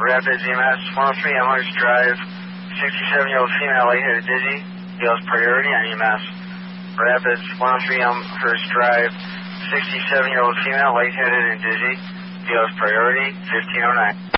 Rapids EMS, 103 Elmhurst Drive, 67-year-old female, lightheaded, dizzy, feels priority on EMS. Rapids, 103 Elmhurst Drive, 67-year-old female, lightheaded and dizzy, feels priority, 1509.